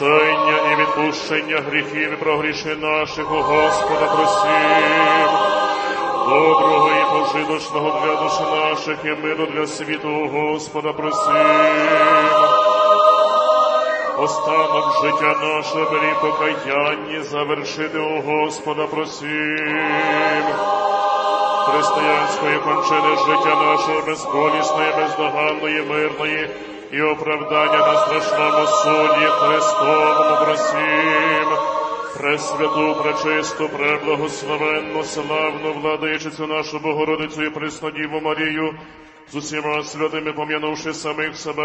прощення і відпущення гріхів і прогрішень наших, у Господа просим. Доброго і пожиточного для душі наших і миру для світу, у Господа просим. Останок життя наше бери покаянні, завершити, у Господа просим. Християнської кончини життя нашого безболісної, бездоганної, мирної і оправдання на страшному суді Христовому просим. Пресвяту, пречисту, преблагословенну, славну владичицю нашу Богородицю і Преснодіву Марію, з усіма святими пом'янувши самих себе,